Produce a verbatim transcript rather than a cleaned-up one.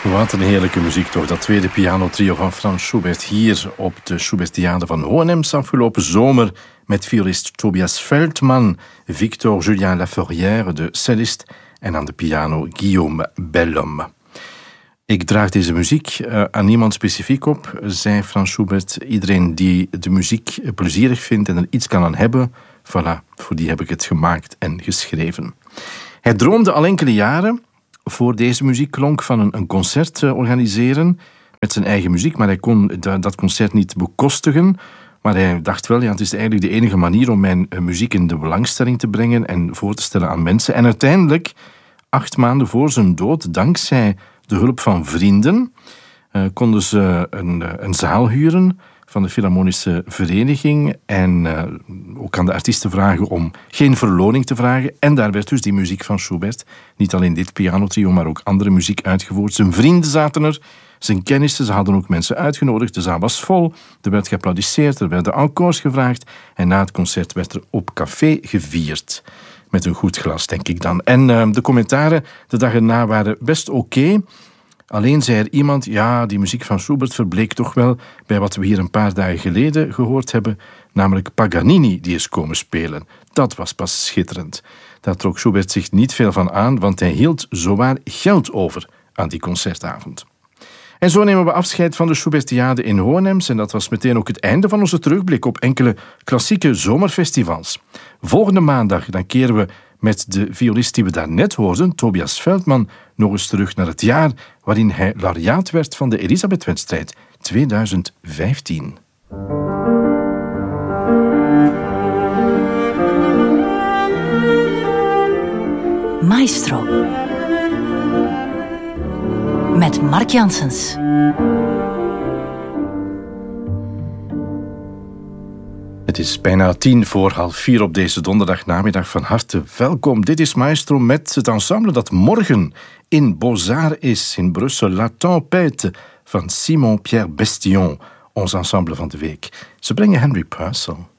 Wat een heerlijke muziek toch, dat tweede pianotrio van Franz Schubert hier op de Schubertiade van Hohenems afgelopen zomer met violist Tobias Feldman, Victor Julien Laferrière, de cellist, en aan de piano Guillaume Bellhomme. Ik draag deze muziek uh, aan niemand specifiek op, zei Franz Schubert. Iedereen die de muziek plezierig vindt en er iets kan aan hebben, voilà, voor die heb ik het gemaakt en geschreven. Hij droomde al enkele jaren, voor deze muziek klonk, van een, een concert uh, organiseren met zijn eigen muziek, maar hij kon da, dat concert niet bekostigen. Maar hij dacht wel, ja, het is eigenlijk de enige manier om mijn uh, muziek in de belangstelling te brengen en voor te stellen aan mensen. En uiteindelijk, acht maanden voor zijn dood, dankzij de hulp van vrienden, uh, konden ze een, een zaal huren van de Philharmonische Vereniging en uh, ook aan de artiesten vragen om geen verloning te vragen. En daar werd dus die muziek van Schubert, niet alleen dit pianotrio, maar ook andere muziek uitgevoerd. Zijn vrienden zaten er, zijn kennissen, ze hadden ook mensen uitgenodigd. De zaal was vol, er werd geapplaudisseerd, er werden encores gevraagd en na het concert werd er op café gevierd. Met een goed glas, denk ik dan. En uh, de commentaren de dag erna waren best oké. Okay. Alleen zei er iemand, ja, die muziek van Schubert verbleek toch wel bij wat we hier een paar dagen geleden gehoord hebben, namelijk Paganini die is komen spelen. Dat was pas schitterend. Daar trok Schubert zich niet veel van aan, want hij hield zowaar geld over aan die concertavond. En zo nemen we afscheid van de Schubertiade in Hohenems en dat was meteen ook het einde van onze terugblik op enkele klassieke zomerfestivals. Volgende maandag dan keren we met de violist die we daarnet hoorden, Tobias Feldman, nog eens terug naar het jaar waarin hij laureaat werd van de Elisabeth-wedstrijd tweeduizend vijftien. Maestro met Mark Janssens. Het is bijna tien voor half vier op deze donderdagnamiddag. Van harte welkom. Dit is Maestro met het ensemble dat morgen in Beaux-Arts is in Brussel. La Tempête van Simon Pierre Bestillon, ons ensemble van de week. Ze brengen Henry Purcell.